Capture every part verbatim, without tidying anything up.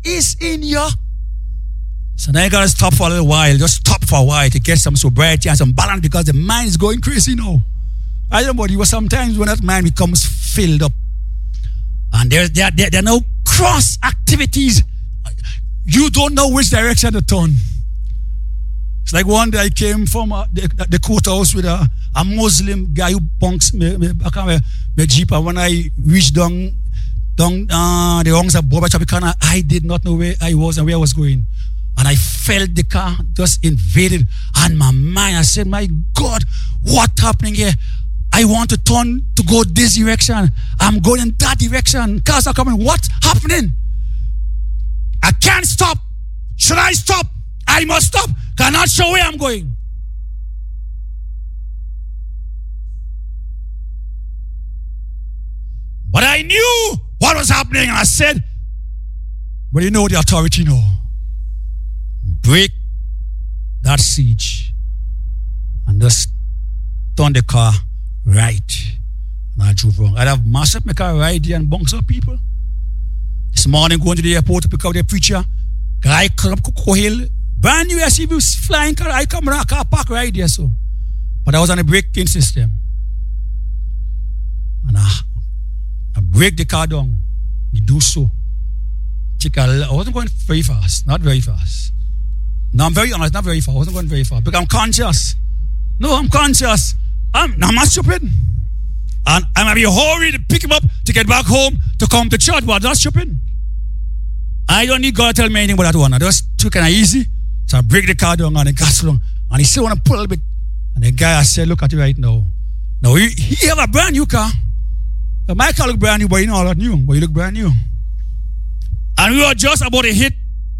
is in your. So now you gotta stop for a little while. Just stop for a while to get some sobriety and some balance because the mind is going crazy now. I don't know about you, but sometimes when that mind becomes filled up and there, there, there, there are no cross activities, you don't know which direction to turn. It's like one day I came from uh, the, the courthouse with a, a Muslim guy who bunks me, me back on my, my Jeep, and when I reached down, down uh, the rungs of Boba Tropicana, I did not know where I was and where I was going. And I felt the car just invaded and my mind. I said, my God, what's happening here? I want to turn to go this direction. I'm going in that direction. Cars are coming. What's happening? I can't stop. Should I stop? I must stop. Cannot show where I'm going. But I knew what was happening. And I said, but you know the authority now. Break that siege and just turn the car right. And I drove wrong. I'd have massed up my car right there and bunks up people. This morning going to the airport to pick up the preacher. Guy come up Cocoa Hill. Brand new S U V flying car. I come around car park right there so. But I was on a braking system. And I, I break the car down. You do so. I wasn't going very fast. Not very fast. No, I'm very honest, not very far. I wasn't going very far. Because I'm conscious. No, I'm conscious. I'm, I'm not stupid. And I might be hurried to pick him up to get back home to come to church, but I'm not stupid. I don't need God to tell me anything about that one. I just took it kind of easy. So I break the car down and the gas long. And he still want to pull a little bit. And the guy, I said, look at it right now. Now, he, he have a brand new car. Now, my car look brand new, but you know all that new. But you look brand new. And we were just about to hit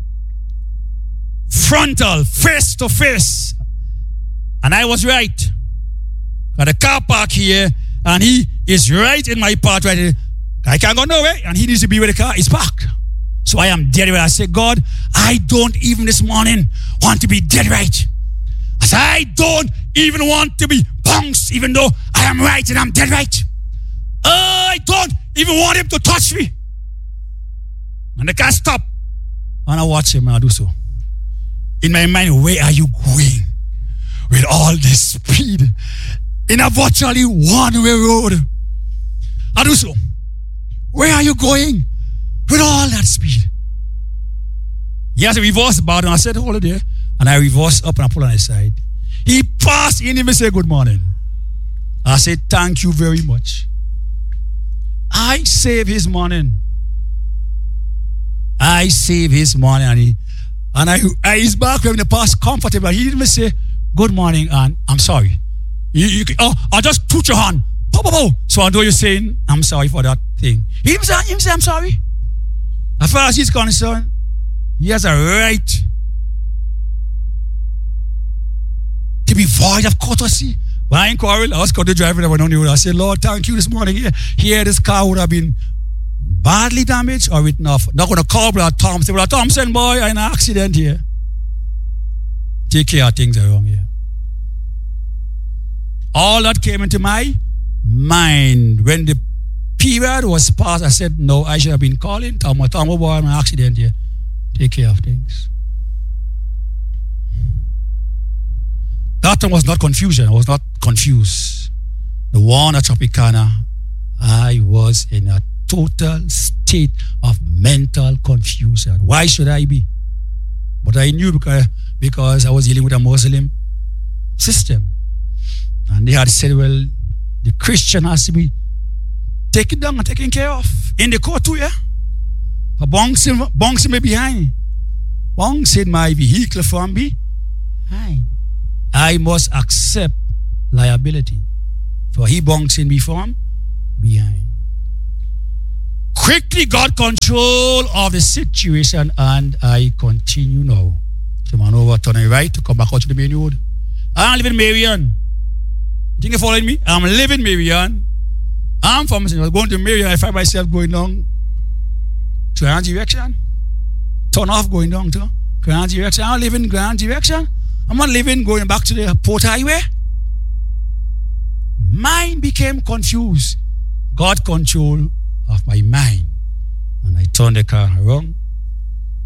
frontal, face to face. And I was right. Got a car park here, and he is right in my path right here. I can't go nowhere, and he needs to be where the car is parked. So I am dead right. I say, God, I don't even this morning want to be dead right. I say, I don't even want to be punks, even though I am right and I'm dead right. I don't even want him to touch me. And the car stop. And I watch him and I do so. In my mind, where are you going with all this speed in a virtually one-way road? I do so. Where are you going with all that speed? He has a reverse button. I said, hold it there. And I reverse up and I pull on his side. He passed in him and said, good morning. I said, thank you very much. I saved his morning. I saved his morning. And, he, and I, I he's back when the past comfortable. He didn't even say, good morning and I'm sorry. You, you, oh, I'll just put your hand. Pow, pow, pow. So I know you're saying, I'm sorry for that thing. He didn't say, he didn't say I'm sorry. As far as he's concerned, he has a right to be void of courtesy. When I quarrel, I was caught the driver that went on the road. I said, Lord, thank you this morning. Here, here this car would have been badly damaged or written off. Not going to call Brother Thompson. Brother Thompson, boy, I'm in an accident here. Take care of things are wrong here. All that came into my mind. When the period was passed, I said, no, I should have been calling Tom. Tom, boy, I'm in an accident here. Take care of things. That time was not confusion. I was not confused. The one at Tropicana, I was in a total state of mental confusion. Why should I be? But I knew because, because I was dealing with a Muslim system. And they had said, well, the Christian has to be taken down and taken care of. In the court too, yeah? But bouncing, bouncing me behind. Bouncing my vehicle from behind. I must accept liability. For he bouncing me from behind. Quickly got control of the situation and I continue now. So man over, turning right to come back out to the main road. I'm living in Marion. You think you're following me? I'm living in Marion. I'm from, I was going to Marion. I find myself going down to Grand direction. Turn off going down to Grand direction. I'm living in Grand direction. I'm not living going back to the Port Highway. Mind became confused. Got control of my mind. And I turned the car around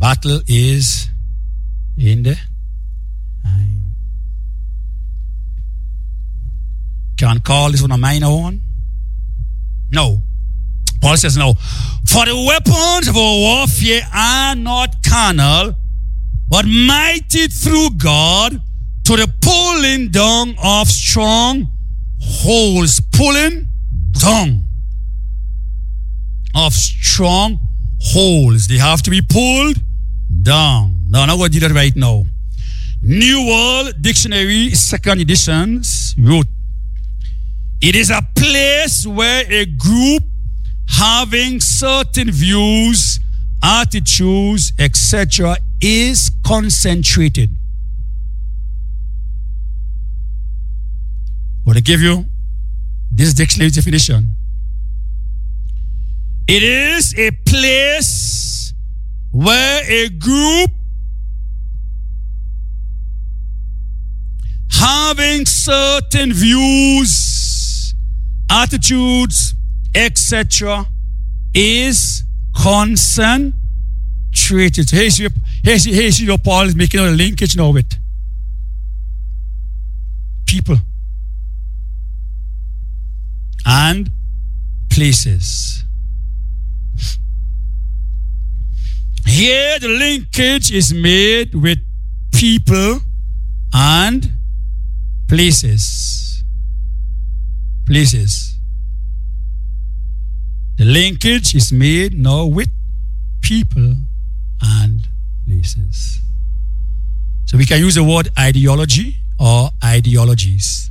battle is in the mind. Can call this one a minor one? No. Paul says no. For the weapons of our warfare are not carnal, but mighty through God to the pulling down of strong holds. Pulling down of strong holds. They have to be pulled down. No, I'm not going to do that right now. New World Dictionary, second editions, wrote, it is a place where a group having certain views, attitudes, et cetera is concentrated. I'm going to give you this dictionary definition. It is a place where a group having certain views, attitudes, et cetera is concentrated. So here's your, here's your, here's your Paul is making a linkage now with people and places. Here the linkage is made with people and places. Places. The linkage is made now with people and places. So we can use the word ideology or ideologies.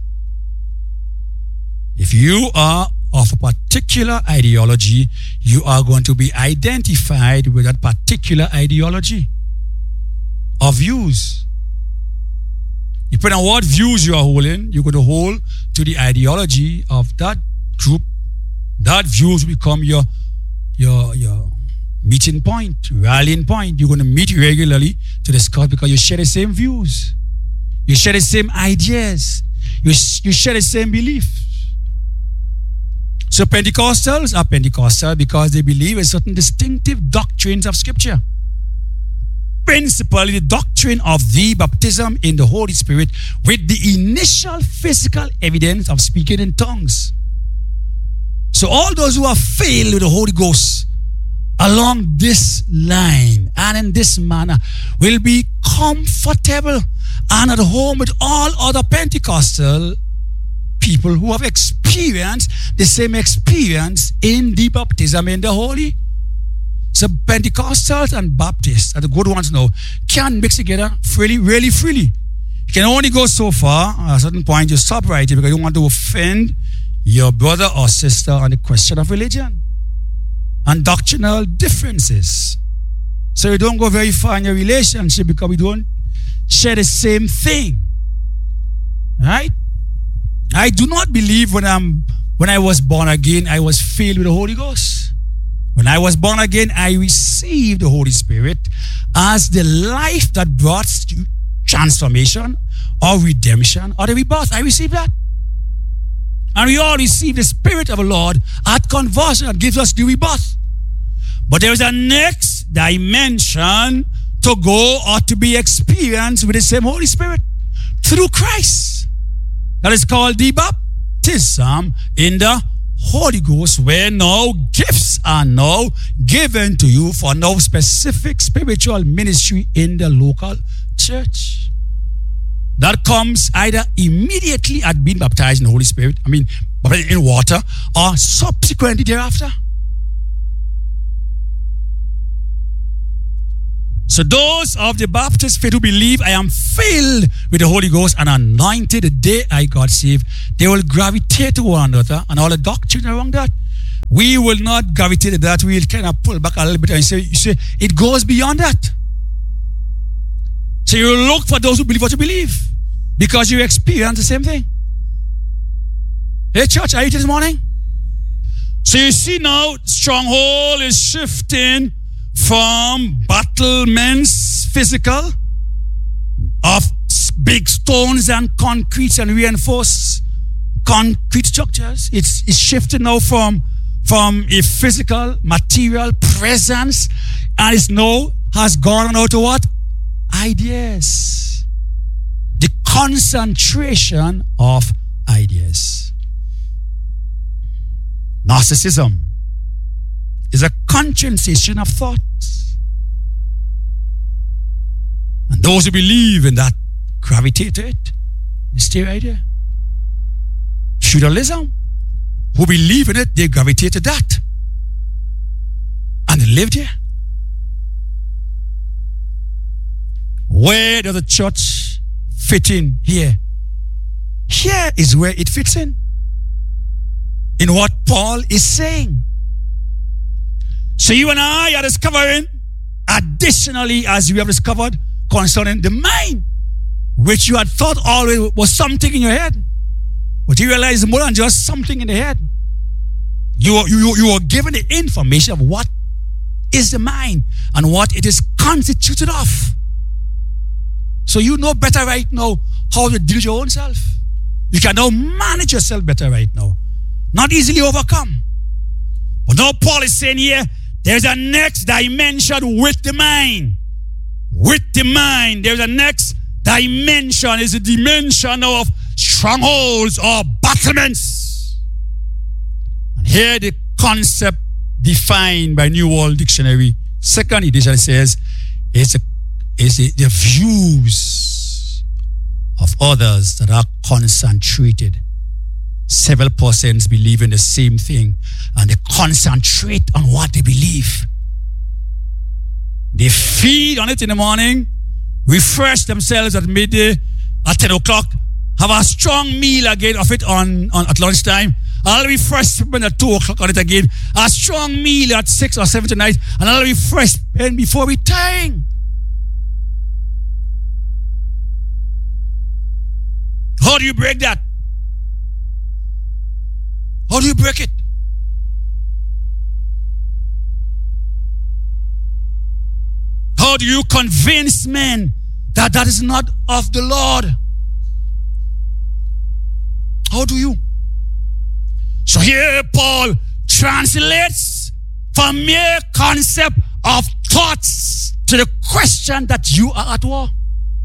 If you are of a particular ideology, you are going to be identified with that particular ideology or views. Depending on what views you are holding, you're going to hold to the ideology of that group. That views become your, your, your meeting point, rallying point. You're going to meet regularly to discuss because you share the same views. You share the same ideas. You, you share the same beliefs. So Pentecostals are Pentecostal because they believe in certain distinctive doctrines of Scripture. Principally the doctrine of the baptism in the Holy Spirit with the initial physical evidence of speaking in tongues. So all those who are filled with the Holy Ghost along this line and in this manner will be comfortable and at home with all other Pentecostal people who have experienced the same experience in the baptism in the Holy. So Pentecostals and Baptists are the good ones now can mix together freely, really freely. You can only go so far. At a certain point you stop right here because you don't want to offend your brother or sister on the question of religion and doctrinal differences. So you don't go very far in your relationship because we don't share the same thing. Right? I do not believe when I'm when I was born again, I was filled with the Holy Ghost. When I was born again, I received the Holy Spirit as the life that brought transformation or redemption or the rebirth. I received that. And we all receive the Spirit of the Lord at conversion that gives us the rebirth. But there is a next dimension to go or to be experienced with the same Holy Spirit through Christ. That is called the baptism in the Holy Ghost, where now gifts are now given to you for no specific spiritual ministry in the local church. That comes either immediately at being baptized in the Holy Spirit, I mean, baptized in water, or subsequently thereafter. So those of the Baptist faith who believe I am filled with the Holy Ghost and anointed the day I got saved, they will gravitate to one another and all the doctrine around that. We will not gravitate to that. We will kind of pull back a little bit and say, you say, it goes beyond that. So you look for those who believe what you believe because you experience the same thing. Hey church, are you here this morning? So you see now, stronghold is shifting from battlements, physical, of big stones and concrete and reinforced concrete structures. It's, it's shifting now from from a physical, material presence, and it's now has gone out to what? Ideas. The concentration of ideas. Narcissism is a concentration of thoughts. And those who believe in that gravitate to it. They stay right there. Feudalism, who believe in it, they gravitate to that. And they live there. Where does the church fit in here? Here is where it fits in. In what Paul is saying. So you and I are discovering, additionally, as we have discovered concerning the mind, which you had thought always was something in your head. But you realize more than just something in the head. You, you, you are given the information of what is the mind and what it is constituted of. So you know better right now how to deal with your own self. You can now manage yourself better right now. Not easily overcome. But now Paul is saying here, there's a next dimension with the mind. With the mind, there's a next dimension. It's a dimension of strongholds or battlements. And here the concept defined by New World Dictionary, second edition, says, it's, a, it's a, the views of others that are concentrated. Several persons believe in the same thing and they concentrate on what they believe. They feed on it in the morning, refresh themselves at midday, at ten o'clock, have a strong meal again of it on, on at lunchtime. I'll refresh at two o'clock on it again. A strong meal at six or seven tonight, and I'll refresh before retiring. How do you break that? How do you break it? How do you convince men that that is not of the Lord? How do you? So here Paul translates from mere concept of thoughts to the question that you are at war.